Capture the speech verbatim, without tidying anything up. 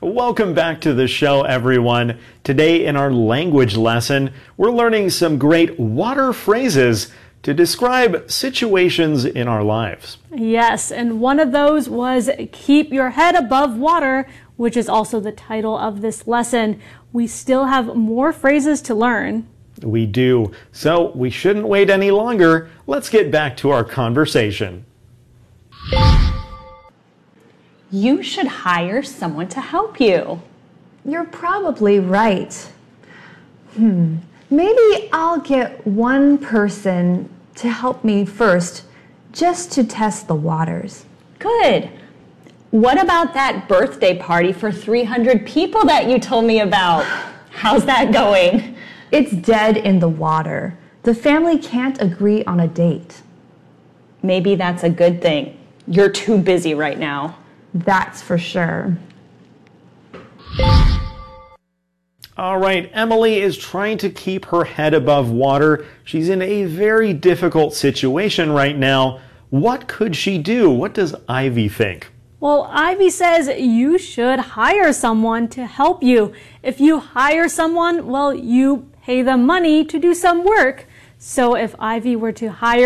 Welcome back to the show, everyone. Today in our language lesson, we're learning some great water phrases to describe situations in our lives. Yes, and one of those was keep your head above water, which is also the title of this lesson. We still have more phrases to learn. We do, so we shouldn't wait any longer. Let's get back to our conversation. You should hire someone to help you. You're probably right. Hmm. Maybe I'll get one person to help me first, just to test the waters. Good. What about that birthday party for three hundred people that you told me about? How's that going? It's dead in the water. The family can't agree on a date. Maybe that's a good thing. You're too busy right now. That's for sure. All right, Emily is trying to keep her head above water. She's in a very difficult situation right now. What could she do? What does Ivy think? Well, Ivy says you should hire someone to help you. If you hire someone, well, you pay them money to do some work. So if Ivy were to hire